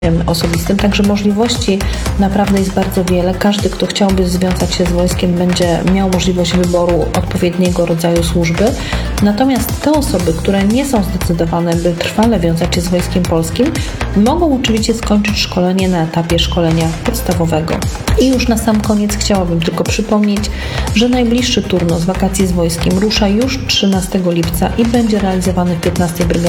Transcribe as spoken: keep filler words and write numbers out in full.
osobistym, także możliwości naprawdę jest bardzo wiele. Każdy, kto chciałby związać się z wojskiem, będzie miał możliwość wyboru odpowiedniego rodzaju służby. Natomiast te osoby, które nie są zdecydowane, by trwale wiązać się z Wojskiem Polskim, mogą oczywiście skończyć szkolenie na etapie szkolenia podstawowego. I już na sam koniec chciałabym tylko przypomnieć, że najbliższy turnus wakacji z wojskiem rusza już trzynastego lipca i będzie realizowany w piętnastej Brygadzie